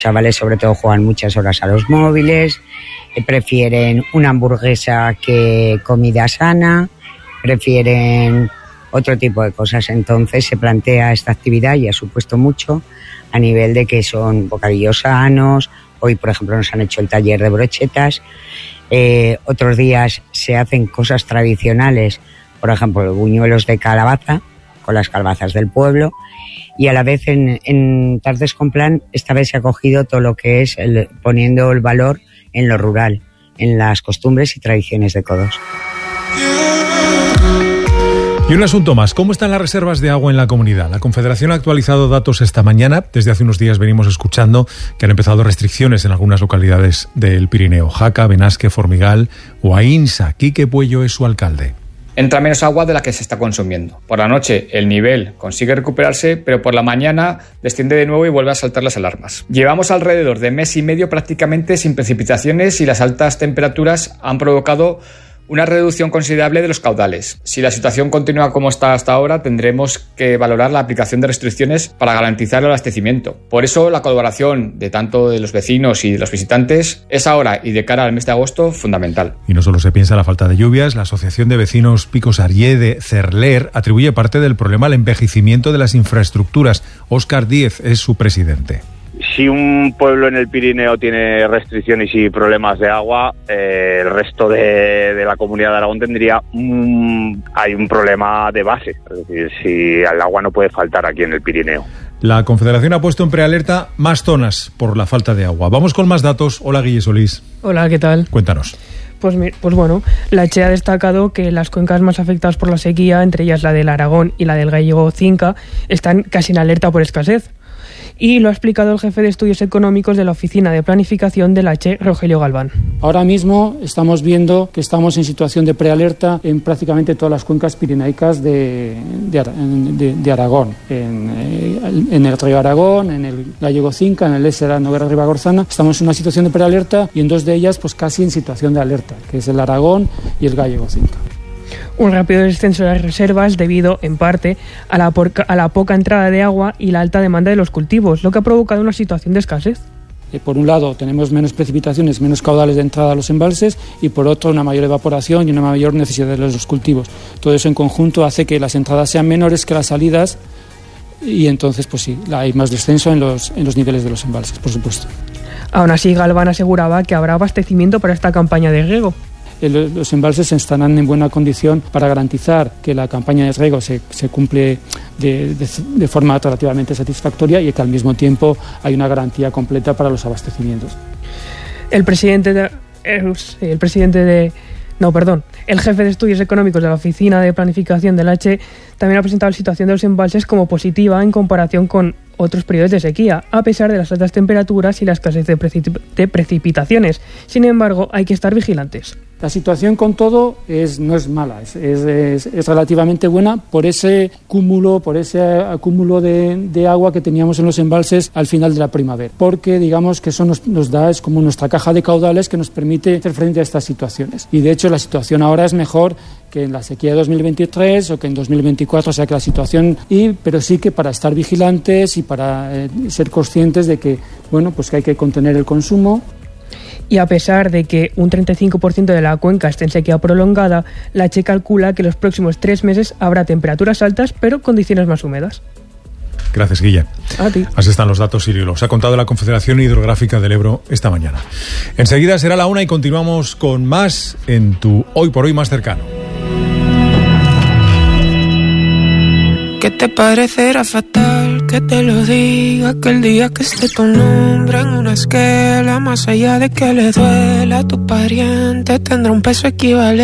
Chavales sobre todo juegan muchas horas a los móviles, prefieren una hamburguesa que comida sana, prefieren otro tipo de cosas. Entonces se plantea esta actividad y ha supuesto mucho a nivel de que son bocadillos sanos. Hoy, por ejemplo, nos han hecho el taller de brochetas. Otros días se hacen cosas tradicionales, por ejemplo, buñuelos de calabaza con las calabazas del pueblo. Y a la vez en Tardes con Plan, esta vez se ha cogido todo lo que es poniendo el valor en lo rural, en las costumbres y tradiciones de Codos. Y un asunto más, ¿cómo están las reservas de agua en la comunidad? La Confederación ha actualizado datos esta mañana. Desde hace unos días venimos escuchando que han empezado restricciones en algunas localidades del Pirineo. Jaca, Benasque, Formigal o Aínsa. Quique Puello es su alcalde. Entra menos agua de la que se está consumiendo. Por la noche el nivel consigue recuperarse, pero por la mañana desciende de nuevo y vuelve a saltar las alarmas. Llevamos alrededor de mes y medio prácticamente sin precipitaciones y las altas temperaturas han provocado una reducción considerable de los caudales. Si la situación continúa como está hasta ahora, tendremos que valorar la aplicación de restricciones para garantizar el abastecimiento. Por eso, la colaboración de tanto de los vecinos y de los visitantes es ahora y de cara al mes de agosto fundamental. Y no solo se piensa en la falta de lluvias, la Asociación de Vecinos Picos Arllé de Cerler atribuye parte del problema al envejecimiento de las infraestructuras. Óscar Díez es su presidente. Si un pueblo en el Pirineo tiene restricciones y problemas de agua, el resto de la comunidad de Aragón hay un problema de base. Es decir, si el agua no puede faltar aquí en el Pirineo. La Confederación ha puesto en prealerta más zonas por la falta de agua. Vamos con más datos. Hola, Guille Solís. Hola, ¿qué tal? Cuéntanos. Pues bueno, la CHE ha destacado que las cuencas más afectadas por la sequía, entre ellas la del Aragón y la del Gallego-Cinca, están casi en alerta por escasez. Y lo ha explicado el jefe de Estudios Económicos de la Oficina de Planificación de la CHE, Rogelio Galván. Ahora mismo estamos viendo que estamos en situación de prealerta en prácticamente todas las cuencas pirenaicas de Aragón. En el río Aragón, en el Gallego-Cinca, en el Ésera, Noguera-Ribagorzana. Estamos en una situación de prealerta y en dos de ellas pues casi en situación de alerta, que es el Aragón y el Gallego-Cinca. Un rápido descenso de las reservas debido, en parte, a la poca entrada de agua y la alta demanda de los cultivos, lo que ha provocado una situación de escasez. Por un lado, tenemos menos precipitaciones, menos caudales de entrada a los embalses y, por otro, una mayor evaporación y una mayor necesidad de los cultivos. Todo eso en conjunto hace que las entradas sean menores que las salidas y entonces, pues sí, hay más descenso en los niveles de los embalses, por supuesto. Aún así, Galván aseguraba que habrá abastecimiento para esta campaña de riego. Los embalses estarán en buena condición para garantizar que la campaña de riego se cumple de forma relativamente satisfactoria y que al mismo tiempo hay una garantía completa para los abastecimientos. El jefe de Estudios Económicos de la Oficina de Planificación de la CHE también ha presentado la situación de los embalses como positiva en comparación con otros periodos de sequía, a pesar de las altas temperaturas y la escasez de precipitaciones. Sin embargo, hay que estar vigilantes. La situación con todo no es mala, es relativamente buena por ese acúmulo de agua que teníamos en los embalses al final de la primavera, porque digamos que eso nos da, es como nuestra caja de caudales que nos permite hacer frente a estas situaciones. Y de hecho la situación ahora es mejor que en la sequía de 2023 o que en 2024, o sea que la situación, pero sí que para estar vigilantes y para ser conscientes de que, pues que hay que contener el consumo. Y a pesar de que un 35% de la cuenca esté en sequía prolongada, la CHE calcula que los próximos 3 meses habrá temperaturas altas, pero condiciones más húmedas. Gracias, Guille. A ti. Así están los datos y los ha contado la Confederación Hidrográfica del Ebro esta mañana. Enseguida será la 1 y continuamos con más en tu Hoy por Hoy más cercano. ¿Qué te parecerá fatal que te lo diga? Que el día que esté tu nombre en una esquela, más allá de que le duela a tu pariente, tendrá un peso equivalente.